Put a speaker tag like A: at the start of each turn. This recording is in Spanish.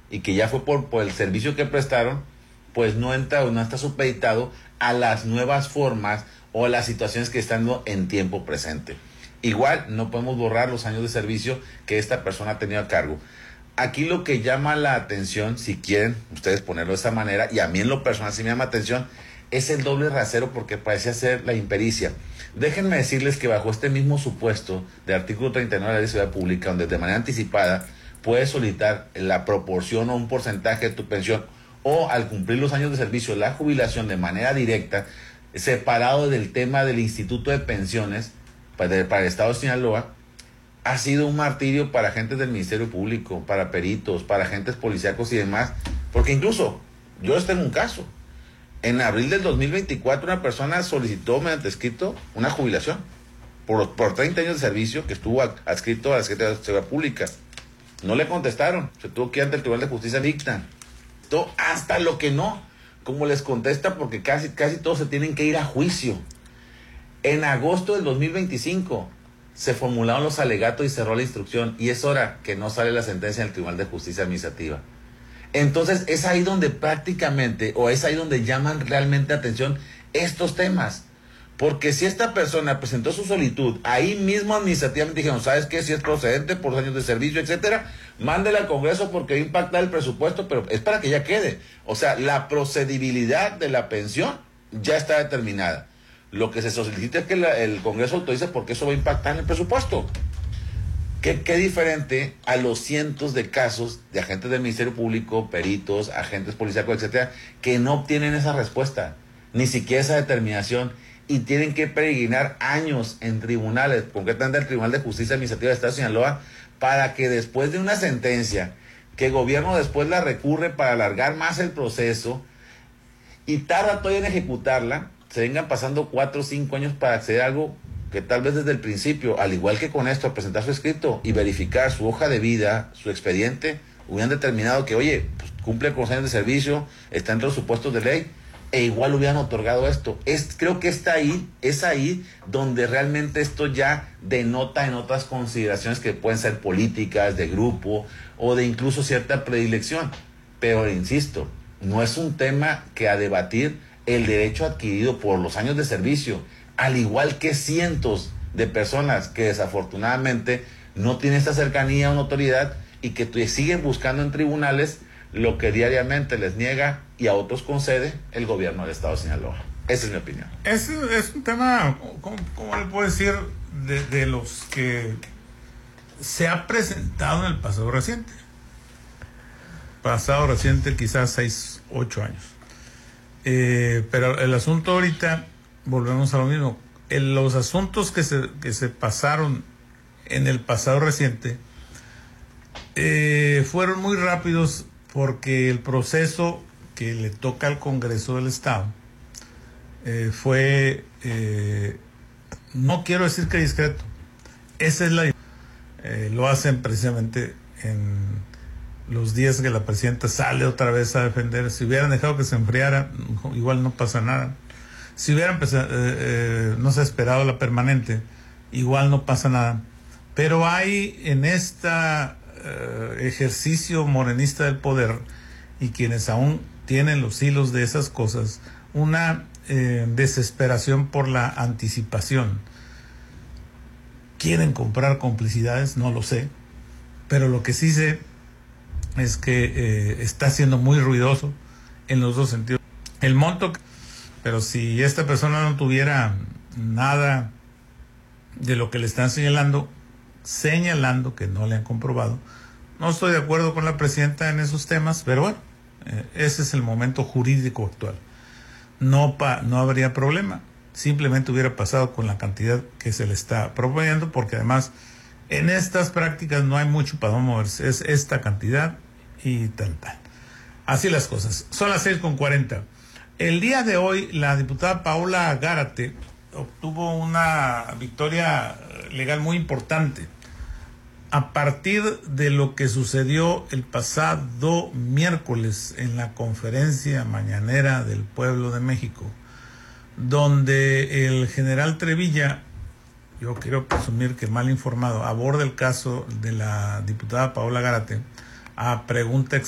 A: y que ya fue por el servicio que prestaron, pues no está supeditado a las nuevas formas o las situaciones que están en tiempo presente. Igual no podemos borrar los años de servicio que esta persona ha tenido a cargo. Aquí lo que llama la atención, si quieren ustedes ponerlo de esa manera, y a mí en lo personal sí me llama atención, es el doble rasero, porque parece ser la impericia. Déjenme decirles que bajo este mismo supuesto del artículo 39 de la Ley de Seguridad Pública, donde de manera anticipada puedes solicitar la proporción o un porcentaje de tu pensión, o al cumplir los años de servicio la jubilación de manera directa, separado del tema del Instituto de Pensiones para el Estado de Sinaloa, ha sido un martirio para agentes del Ministerio Público, para peritos, para agentes policíacos y demás, porque incluso yo tengo un caso. En abril del 2024 una persona solicitó mediante escrito una jubilación por 30 años de servicio que estuvo adscrito a la Secretaría de Seguridad Pública. No le contestaron, se tuvo que ir ante el Tribunal de Justicia dictan. Hasta lo que no, como les contesta, porque casi todos se tienen que ir a juicio. En agosto del 2025 se formularon los alegatos y cerró la instrucción, y es hora que no sale la sentencia del Tribunal de Justicia Administrativa. Entonces es ahí donde prácticamente, o es ahí donde llaman realmente atención estos temas. Porque si esta persona presentó su solitud, ahí mismo administrativamente dijeron, ¿sabes qué? Si es procedente por años de servicio, etcétera, mándela al Congreso porque va a impactar el presupuesto, pero es para que ya quede. O sea, la procedibilidad de la pensión ya está determinada. Lo que se solicita es que el Congreso autorice porque eso va a impactar en el presupuesto. ¿Qué diferente a los cientos de casos de agentes del Ministerio Público, peritos, agentes policíacos, etcétera, que no obtienen esa respuesta, ni siquiera esa determinación, y tienen que peregrinar años en tribunales, concretamente el Tribunal de Justicia Administrativa del Estado de Sinaloa, para que después de una sentencia, que el gobierno después la recurre para alargar más el proceso, y tarda todavía en ejecutarla, se vengan pasando 4 o 5 años para acceder a algo que tal vez desde el principio, al igual que con esto, presentar su escrito y verificar su hoja de vida, su expediente, hubieran determinado que, oye, pues cumple con los años de servicio, está entre los supuestos de ley, e igual hubieran otorgado esto. Creo que es ahí donde realmente esto ya denota en otras consideraciones que pueden ser políticas, de grupo, o de incluso cierta predilección. Pero insisto, no es un tema que a debatir el derecho adquirido por los años de servicio, al igual que cientos de personas que desafortunadamente no tienen esta cercanía a una autoridad y que siguen buscando en tribunales lo que diariamente les niega y a otros concede el gobierno del Estado de Sinaloa. Esa es mi opinión.
B: Es un tema, ¿cómo le puedo decir? De los que se ha presentado en el pasado reciente. Pasado reciente, quizás 6, 8 años. Pero el asunto ahorita, volvemos a lo mismo. Los asuntos que se pasaron en el pasado reciente fueron muy rápidos, porque el proceso que le toca al Congreso del Estado fue, no quiero decir que discreto, esa es lo hacen precisamente en los días que la presidenta sale otra vez a defender. Si hubieran dejado que se enfriara, igual no pasa nada. Si hubieran no se ha esperado la permanente, igual no pasa nada. Pero hay en esta ejercicio morenista del poder, y quienes aún tienen los hilos de esas cosas, una desesperación por la anticipación. ¿Quieren comprar complicidades? No lo sé, pero lo que sí sé es que está siendo muy ruidoso en los dos sentidos. El monto, pero si esta persona no tuviera nada de lo que le están señalando que no le han comprobado, no estoy de acuerdo con la presidenta en esos temas, pero bueno, ese es el momento jurídico actual. No habría problema, simplemente hubiera pasado con la cantidad que se le está proponiendo, porque además en estas prácticas no hay mucho para moverse, es esta cantidad y tal. Así las cosas. Son las 6:40. El día de hoy la diputada Paola Gárate obtuvo una victoria legal muy importante a partir de lo que sucedió el pasado miércoles en la conferencia mañanera del Pueblo de México, donde el general Trevilla, yo quiero presumir que mal informado, aborda el caso de la diputada Paola Gárate a pregunta